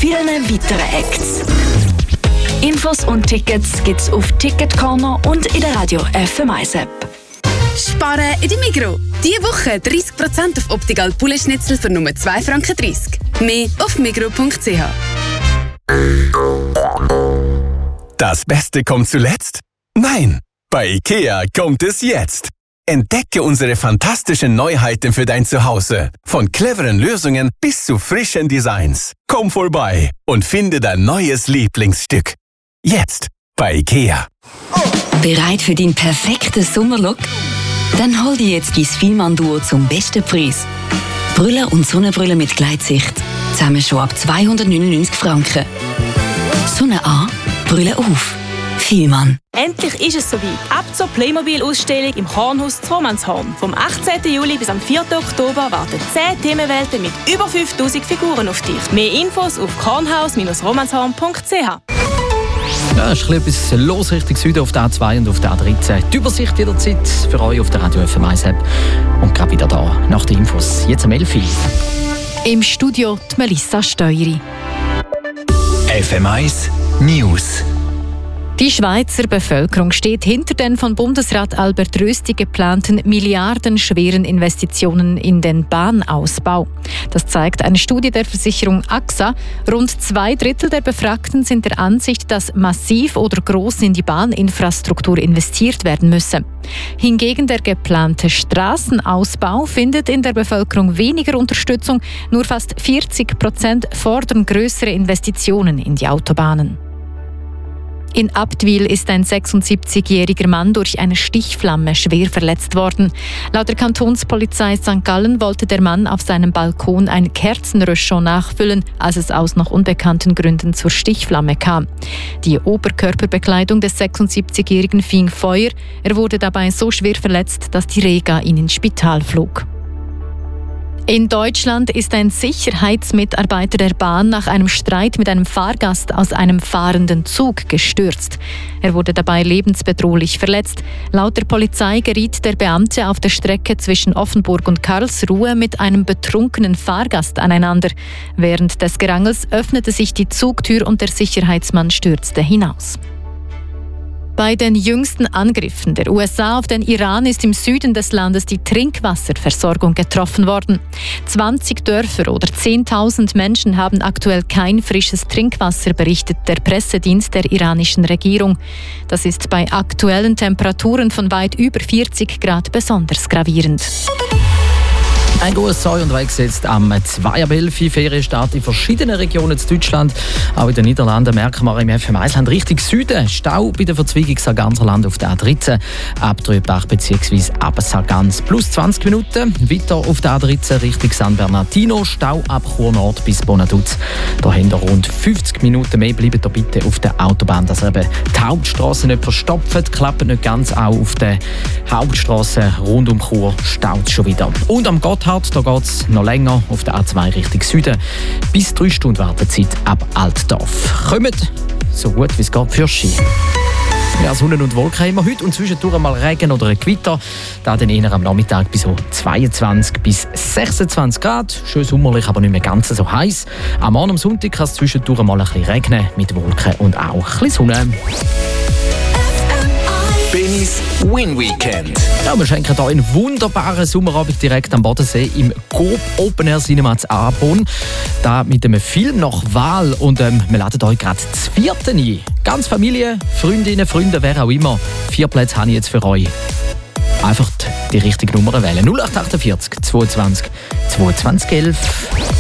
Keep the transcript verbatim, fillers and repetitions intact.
vielen weiteren Acts. Infos und Tickets gibt's auf Ticket Corner und in der Radio F M eins App. Sparen in der Migros. Diese Woche dreißig Prozent auf Optical Poulet-Schnitzel für nur zwei Franken dreißig. Mehr auf migros punkt c h. Das Beste kommt zuletzt? Nein, bei IKEA kommt es jetzt. Entdecke unsere fantastischen Neuheiten für dein Zuhause. Von cleveren Lösungen bis zu frischen Designs. Komm vorbei und finde dein neues Lieblingsstück. Jetzt bei IKEA. Bereit für deinen perfekten Sommerlook? Dann hol dir jetzt dein Fielmann-Duo zum besten Preis. Brille und Sonnenbrille mit Gleitsicht. Zusammen schon ab zweihundertneunundneunzig Franken. Sonne an, Brille auf. Fielmann. Endlich ist es soweit. Ab zur Playmobil-Ausstellung im Kornhaus zu Romanshorn. Vom achtzehnten Juli bis am vierten Oktober warten zehn Themenwelten mit über fünftausend Figuren auf dich. Mehr Infos auf kornhaus Bindestrich romanshorn punkt c h. Ja, es ist etwas los Richtung Süden auf der A zwei und auf der A dreizehn. Die Übersicht jederzeit für euch auf der Radio F M eins App. Und gerade wieder da, nach den Infos. Jetzt am elf Uhr. Im Studio die Melissa Steueri. F M eins News. Die Schweizer Bevölkerung steht hinter den von Bundesrat Albert Rösti geplanten milliardenschweren Investitionen in den Bahnausbau. Das zeigt eine Studie der Versicherung A X A. Rund zwei Drittel der Befragten sind der Ansicht, dass massiv oder groß in die Bahninfrastruktur investiert werden müsse. Hingegen der geplante Straßenausbau findet in der Bevölkerung weniger Unterstützung. Nur fast vierzig Prozent fordern größere Investitionen in die Autobahnen. In Abtwil ist ein sechsundsiebzigjähriger Mann durch eine Stichflamme schwer verletzt worden. Laut der Kantonspolizei Sankt Gallen wollte der Mann auf seinem Balkon ein Kerzenröschon nachfüllen, als es aus noch unbekannten Gründen zur Stichflamme kam. Die Oberkörperbekleidung des sechsundsiebzigjährigen fing Feuer. Er wurde dabei so schwer verletzt, dass die Rega ihn ins Spital flog. In Deutschland ist ein Sicherheitsmitarbeiter der Bahn nach einem Streit mit einem Fahrgast aus einem fahrenden Zug gestürzt. Er wurde dabei lebensbedrohlich verletzt. Laut der Polizei geriet der Beamte auf der Strecke zwischen Offenburg und Karlsruhe mit einem betrunkenen Fahrgast aneinander. Während des Gerangels öffnete sich die Zugtür und der Sicherheitsmann stürzte hinaus. Bei den jüngsten Angriffen der U S A auf den Iran ist im Süden des Landes die Trinkwasserversorgung getroffen worden. zwanzig Dörfer oder zehntausend Menschen haben aktuell kein frisches Trinkwasser, berichtet der Pressedienst der iranischen Regierung. Das ist bei aktuellen Temperaturen von weit über vierzig Grad besonders gravierend. Ein großes Sei und Weg jetzt am zwei Uhr elf Ferienstart in verschiedenen Regionen in Deutschland. Auch in den Niederlanden merken wir im F M eins Land Richtung Süden. Stau bei der Verzweigung Sarganserland auf der A dreizehn, ab Tröbach bzw. ab Sargans. Plus zwanzig Minuten. Weiter auf der A dreizehn Richtung San Bernardino. Stau ab Chur Nord bis Bonaduz. Da haben wir rund fünfzig Minuten mehr. Bleibt da bitte auf der Autobahn, dass eben die Hauptstrasse nicht verstopft. Klappt nicht ganz. Auch auf der Hauptstrasse rund um Chur staut es schon wieder. Und am Gotthard, da geht es noch länger auf der A zwei Richtung Süden. Bis drei Stunden Wartezeit ab Altdorf. Kommt so gut wie es geht für Ski. Ja, Sonne und Wolken haben wir heute und zwischendurch mal Regen oder ein Gewitter. Da dann eher am Nachmittag bis so zweiundzwanzig bis sechsundzwanzig Grad. Schön sommerlich, aber nicht mehr ganz so heiß. Am Morgen am Sonntag kann es zwischendurch mal ein bisschen regnen mit Wolken und auch ein bisschen Sonne. Bennys Win Weekend. Ja, wir schenken hier einen wunderbaren Sommerabend direkt am Bodensee im Coop Open Air Cinema zu Arbon. Da mit einem Film nach Wahl und ähm, wir laden euch gerade das vierte ein. Ganz Familie, Freundinnen, Freunde, wer auch immer. Vier Plätze habe ich jetzt für euch. Einfach die richtige Nummer wählen. null acht acht vier zweiundzwanzig zweiundzwanzig elf.